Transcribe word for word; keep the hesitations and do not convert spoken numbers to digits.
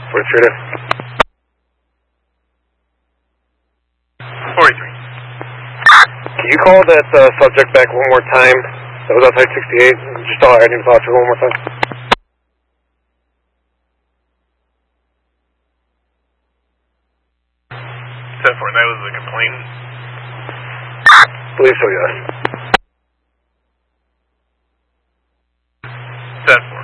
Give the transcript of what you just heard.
forty-three. forty-three. Can you call that uh, subject back one more time? That was outside sixty-eight. Just tell her I need to talk to her one more time. ten four, that was a complaint? I believe so, yes. ten four.